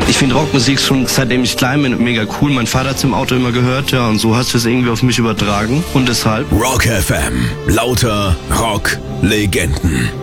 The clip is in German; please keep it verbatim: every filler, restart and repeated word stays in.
Ich finde Rockmusik schon seitdem ich klein bin mega cool. Mein Vater hat es im Auto immer gehört, ja, und so hast du es irgendwie auf mich übertragen. Und deshalb Rock F M. Lauter Rock-Legenden.